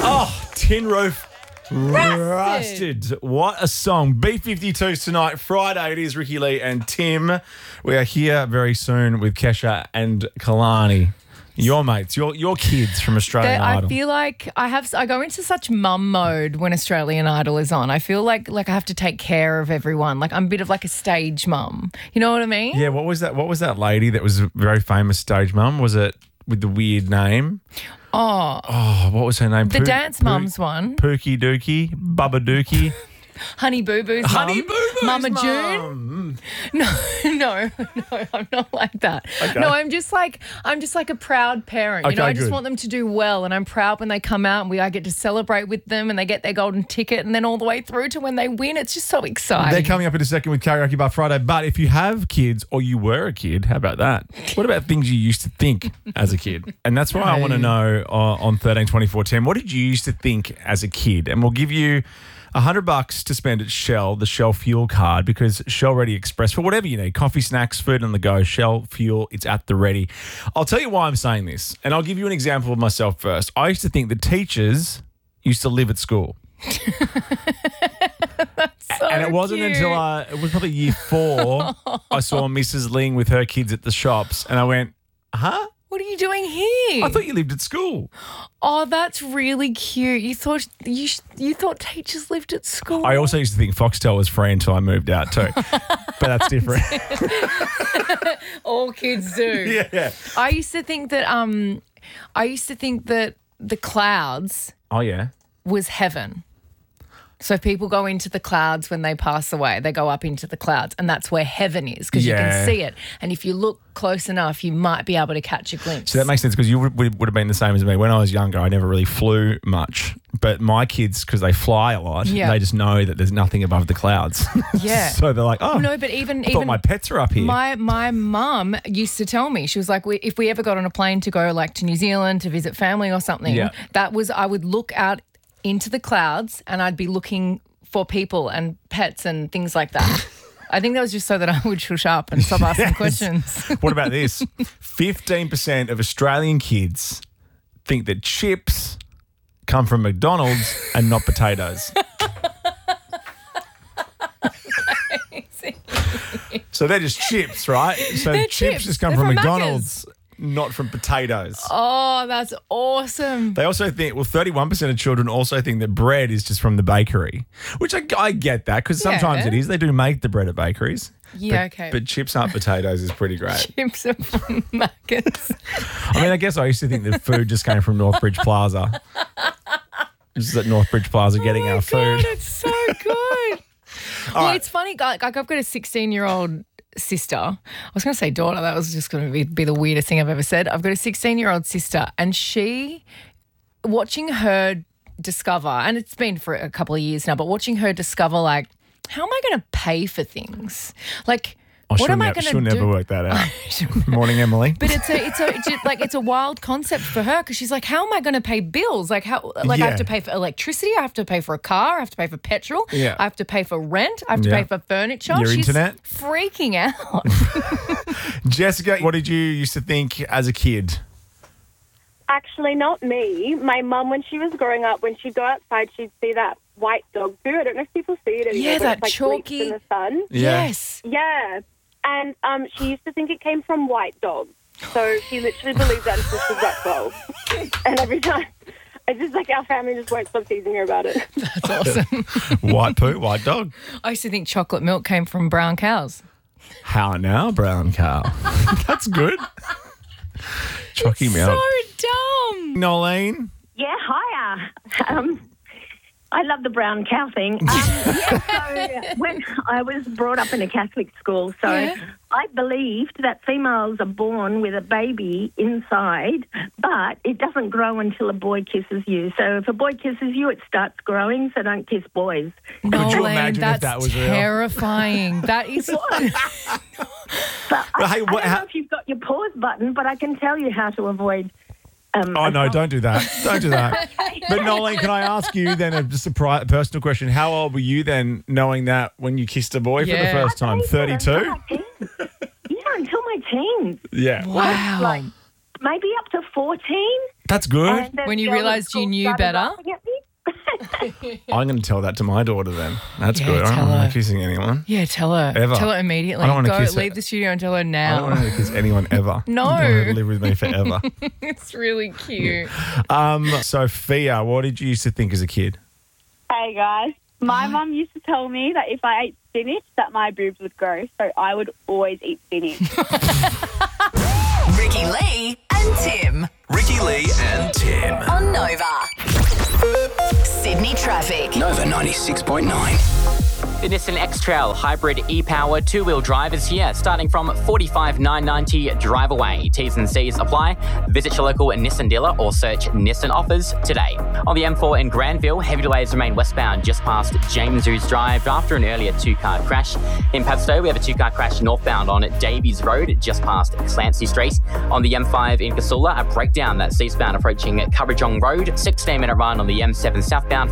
Oh, Tin Roof. Rusted. What a song. B52's tonight. Friday, it is Ricky Lee and Tim. We are here very soon with Kesha and Kalani. Your mates, your kids from Australian Idol. I feel like I go into such mum mode when Australian Idol is on. I feel like I have to take care of everyone. Like I'm a bit of like a stage mum. You know what I mean? Yeah, what was that lady that was a very famous stage mum? Was it with the weird name? Oh, what was her name? The Dance Mums one. Pookie Dookie, Bubba Dookie. Honey Boo Boo's Honey mum. Boo Boo's Mama mum. June. No, I'm not like that. Okay. No, I'm just like a proud parent. Okay, I just good. want them to do well, and I'm proud when they come out and I get to celebrate with them and they get their golden ticket, and then all the way through to when they win. It's just so exciting. They're coming up in a second with Karaoke Bar Friday. But if you have kids or you were a kid, how about that? What about things you used to think as a kid? And that's why I want to know on 13 24 10, what did you used to think as a kid? And we'll give you $100 to spend at Shell, the Shell Fuel card, because Shell Ready Express, for whatever you need, coffee, snacks, food on the go, Shell Fuel, it's at the ready. I'll tell you why I'm saying this, and I'll give you an example of myself first. I used to think the teachers used to live at school. So And it wasn't cute. until it was probably year 4, I saw Mrs. Ling with her kids at the shops, and I went, huh? What are you doing here? I thought you lived at school. Oh, that's really cute. You thought teachers lived at school. I also used to think Foxtel was free until I moved out too, but that's different. All kids do. Yeah. I used to think that the clouds Oh yeah. was heaven. So people go into the clouds when they pass away. They go up into the clouds, and that's where heaven is because you Yeah. can see it. And if you look close enough, you might be able to catch a glimpse. So that makes sense because you would have been the same as me. When I was younger, I never really flew much. But my kids, because they fly a lot, Yeah. they just know that there's nothing above the clouds. Yeah. So they're like, oh, No, but even I thought my pets are up here. My mum used to tell me, she was like, if we ever got on a plane to go like to New Zealand to visit family or something, Yeah. I would look out into the clouds and I'd be looking for people and pets and things like that. I think that was just so that I would shush up and stop asking questions. What about this? 15% of Australian kids think that chips come from McDonald's and not potatoes. So they're just chips, right? So They're chips chips. just come They're from from McDonald's, not from potatoes. Oh, that's awesome. They also think, 31% of children also think that bread is just from the bakery, which I get that because sometimes Yeah. it is. They do make the bread at bakeries. Yeah, but, okay. But chips aren't potatoes is pretty great. Chips are from Macca's. I mean, I guess I used to think that food just came from Northbridge Plaza. Just at Northbridge Plaza getting our God, food. it's so good. Well, right. it's funny. Like I've got a 16-year-old sister. I was going to say daughter. That was just going to be the weirdest thing I've ever said. I've got a 16-year-old sister, and watching her discover, and it's been for a couple of years now, but watching her discover, like, how am I going to pay for things? Like, what am I going to do? She'll never work that out. Morning, Emily. But it's a wild concept for her because she's like, how am I going to pay bills? Like I Yeah. have to pay for electricity, I have to pay for a car, I have to pay for petrol, Yeah. I have to pay for rent, I have to Yeah. pay for furniture. Your She's internet? freaking out. Jessica, what did you used to think as a kid? Actually, not me. My mum, when she was growing up, when she'd go outside, she'd see that white dog poo. I don't know if people see it anymore. Yeah, but that it's like chalky- bleached in the sun. Yeah. Yes. Yeah. And she used to think it came from white dogs. So she literally believed that until she was about 12. And every time, it's just like our family just won't stop teasing her about it. That's awesome. White poo, white dog. I used to think chocolate milk came from brown cows. How now, brown cow? That's good. Chalky milk. So dumb. Nolene? Yeah, hiya. I love the brown cow thing. So when I was brought up in a Catholic school, so Yeah. I believed that females are born with a baby inside, but it doesn't grow until a boy kisses you. So if a boy kisses you, it starts growing, so don't kiss boys. Could you Nolene, imagine if that's that was real? terrifying. That is. But But hey, I don't know if you've got your pause button, but I can tell you how to avoid... Oh, no, don't do that. Don't do that. But Nolene, can I ask you then just a personal question? How old were you then knowing that when you kissed a boy for the Yeah. first time? 32? Yeah, until my teens. Yeah. Wow. Like maybe up to 14. That's good. And then When you the girls at realised you school knew started better? laughing at me. I'm going to tell that to my daughter then. That's Yeah, good. I tell don't want her. her kissing anyone. Yeah, tell her. Ever. Tell her immediately. I don't wanna Go kiss her. leave the studio and tell her I don't now. want her to kiss anyone ever. No. I want her to live with me forever. It's really cute. Sophia, what did you used to think as a kid? Hey guys, my mum used to tell me that if I ate spinach, that my boobs would grow, so I would always eat spinach. Ricky Lee and Tim Ricky Lee and Tim. on Nova. Sydney traffic. Nova 96.9. The Nissan X-Trail Hybrid e-Power two-wheel drive is here, starting from $45,990 drive away. T's and C's apply. Visit your local Nissan dealer or search Nissan offers today. On the M4 in Granville, heavy delays remain westbound just past James Ouse Drive after an earlier two-car crash. In Padstow, we have a two-car crash northbound on Davies Road just past Clancy Street. On the M5 in Casula, a breakdown that's eastbound approaching Currajong Road. 16-minute run on the M7 southbound